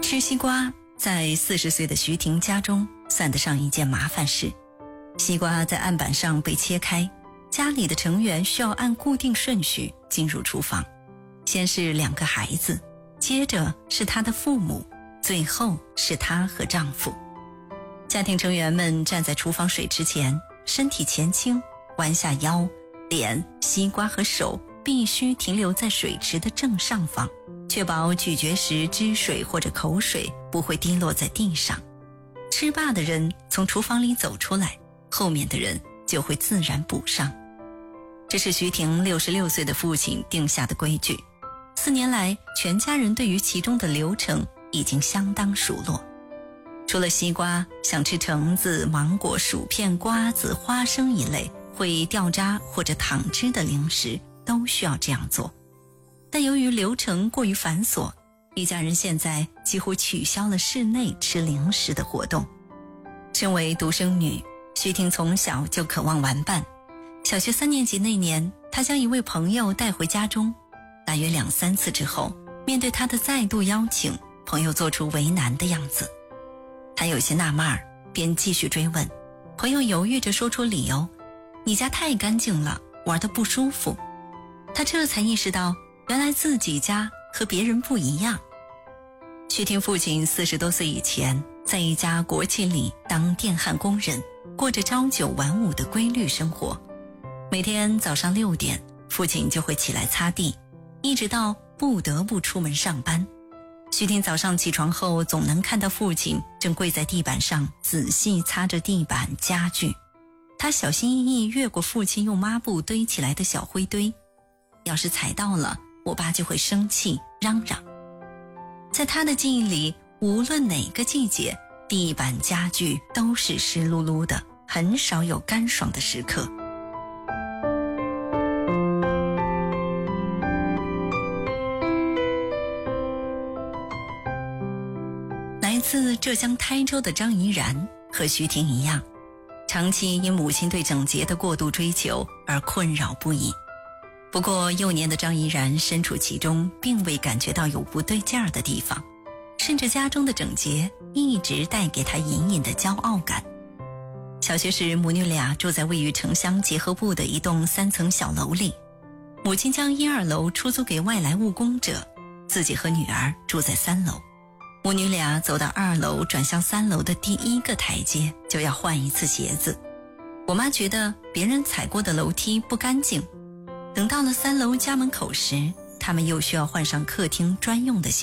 吃西瓜在40岁的徐婷家中算得上一件麻烦事。西瓜在案板上被切开，家里的成员需要按固定顺序进入厨房，先是2个孩子，接着是他的父母，最后是他和丈夫。家庭成员们站在厨房水池前，身体前倾，弯下腰，脸、西瓜和手必须停留在水池的正上方，确保咀嚼时汁水或者口水不会滴落在地上。吃罢的人从厨房里走出来，后面的人就会自然补上。这是徐婷66岁的父亲定下的规矩。4年来，全家人对于其中的流程已经相当熟络。除了西瓜，想吃橙子、芒果、薯片、瓜子、花生一类会掉渣或者淌汁的零食都需要这样做。但由于流程过于繁琐，一家人现在几乎取消了室内吃零食的活动。身为独生女，徐婷从小就渴望玩伴。小学3年级那年，她将一位朋友带回家中，大约2、3次之后，面对她的再度邀请，朋友做出为难的样子。她有些纳闷儿，便继续追问。朋友犹豫着说出理由：你家太干净了，玩得不舒服。她这才意识到，原来自己家和别人不一样。徐婷父亲40多岁以前，在一家国企里当电焊工人，过着朝9晚5的规律生活。每天早上6点，父亲就会起来擦地，一直到不得不出门上班。徐婷早上起床后，总能看到父亲正跪在地板上仔细擦着地板家具。他小心翼翼越过父亲用抹布堆起来的小灰堆，要是踩到了，我爸就会生气嚷嚷。在他的记忆里，无论哪个季节，地板家具都是湿漉漉的，很少有干爽的时刻。来自浙江台州的张怡然和徐婷一样，长期因母亲对整洁的过度追求而困扰不已。不过幼年的张怡然身处其中，并未感觉到有不对劲儿的地方，甚至家中的整洁一直带给她隐隐的骄傲感。小学时，母女俩住在位于城乡结合部的一栋3层小楼里，母亲将1、2楼出租给外来务工者，自己和女儿住在3楼。母女俩走到2楼转向3楼的第1个台阶，就要换一次鞋子。我妈觉得别人踩过的楼梯不干净，等到了3楼家门口时，他们又需要换上客厅专用的鞋。